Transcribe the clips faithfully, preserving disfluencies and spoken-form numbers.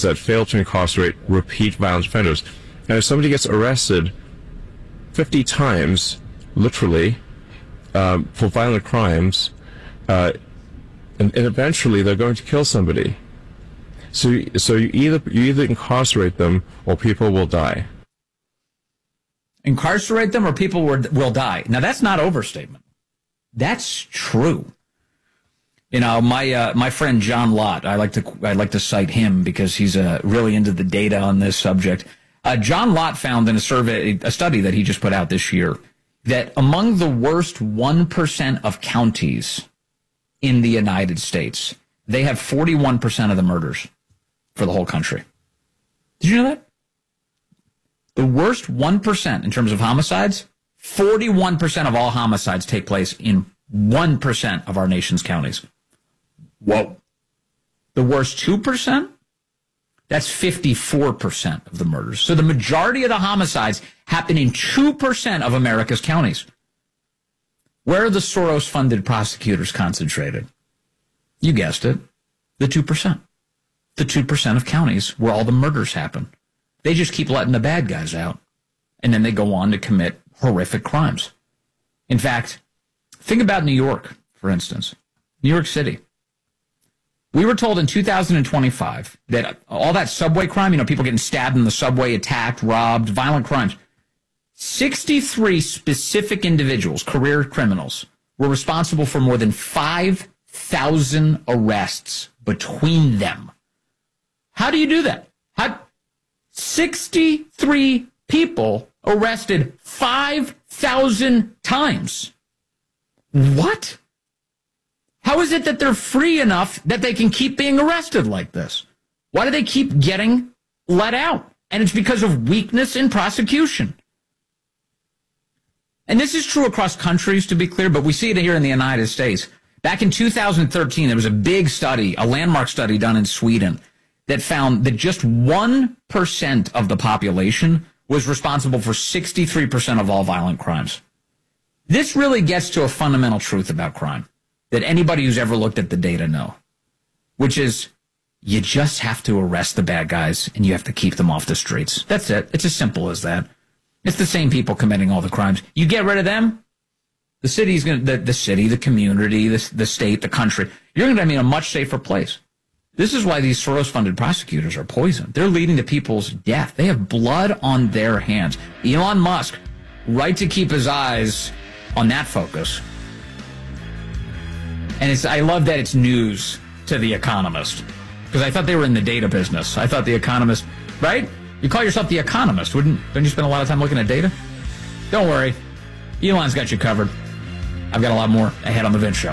that fail to incarcerate repeat violent offenders. And if somebody gets arrested fifty times, literally, um, for violent crimes, uh, and, and eventually they're going to kill somebody. So, so you either you either incarcerate them or people will die. Incarcerate them or people will, will die. Now, that's not overstatement. That's true. You know, my uh, my friend John Lott, I like to I like to cite him because he's uh, really into the data on this subject. Uh, John Lott found in a survey, a study that he just put out this year, that among the worst one percent of counties in the United States, they have forty-one percent of the murders for the whole country. Did you know that? The worst one percent in terms of homicides, forty-one percent of all homicides take place in one percent of our nation's counties. Whoa. The worst two percent, that's fifty-four percent of the murders. So the majority of the homicides happen in two percent of America's counties. Where are the Soros-funded prosecutors concentrated? You guessed it, the two percent. The two percent of counties where all the murders happen. They just keep letting the bad guys out, and then they go on to commit horrific crimes. In fact, think about New York, for instance. New York City. We were told in two thousand twenty-five that all that subway crime, you know, people getting stabbed in the subway, attacked, robbed, violent crimes, sixty-three specific individuals, career criminals, were responsible for more than five thousand arrests between them. How do you do that? How, sixty-three people arrested five thousand times. What? How is it that they're free enough that they can keep being arrested like this? Why do they keep getting let out? And it's because of weakness in prosecution. And this is true across countries, to be clear, but we see it here in the United States. Back in two thousand thirteen, there was a big study, a landmark study done in Sweden, that found that just one percent of the population was responsible for sixty-three percent of all violent crimes. This really gets to a fundamental truth about crime that anybody who's ever looked at the data know, which is you just have to arrest the bad guys and you have to keep them off the streets. That's it. It's as simple as that. It's the same people committing all the crimes. You get rid of them, the city's going to, the, the city, the community, the, the state, the country, you're going to be in a much safer place. This is why these Soros-funded prosecutors are poisoned. They're leading to people's death. They have blood on their hands. Elon Musk, right to keep his eyes on that focus. And it's, I love that it's news to The Economist, because I thought they were in the data business. I thought The Economist, right? You call yourself The Economist, wouldn't? Don't you spend a lot of time looking at data? Don't worry. Elon's got you covered. I've got a lot more ahead on The Vince Show.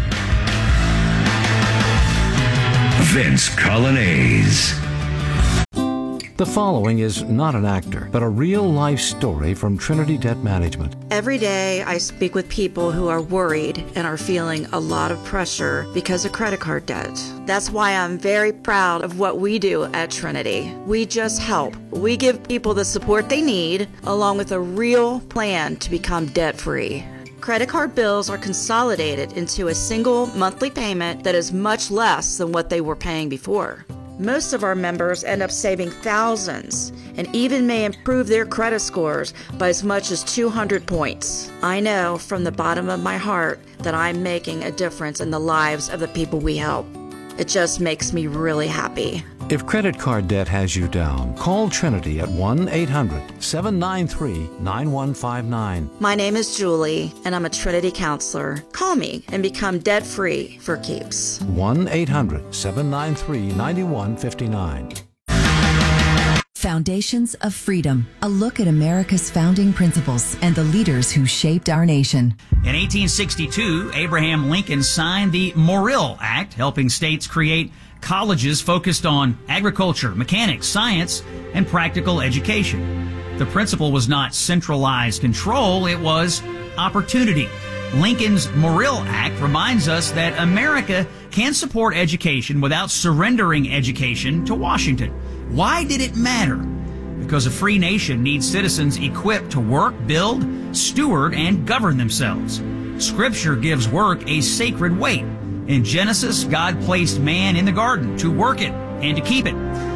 Vince Coglianese. The following is not an actor, but a real-life story from Trinity Debt Management. Every day I speak with people who are worried and are feeling a lot of pressure because of credit card debt. That's why I'm very proud of what we do at Trinity. We just help. We give people the support they need, along with a real plan to become debt-free. Credit card bills are consolidated into a single monthly payment that is much less than what they were paying before. Most of our members end up saving thousands and even may improve their credit scores by as much as two hundred points. I know from the bottom of my heart that I'm making a difference in the lives of the people we help. It just makes me really happy. If credit card debt has you down, call Trinity at one eight hundred seven nine three nine one five nine. My name is Julie, and I'm a Trinity counselor. Call me and become debt-free for keeps. one eight hundred seven nine three nine one five nine. Foundations of Freedom, a look at America's founding principles and the leaders who shaped our nation. In eighteen sixty-two, Abraham Lincoln signed the Morrill Act, helping states create colleges focused on agriculture, mechanics, science, and practical education. The principle was not centralized control, it was opportunity. Lincoln's Morrill Act reminds us that America can support education without surrendering education to Washington. Why did it matter? Because a free nation needs citizens equipped to work, build, steward, and govern themselves. Scripture gives work a sacred weight. In Genesis, God placed man in the garden to work it and to keep it.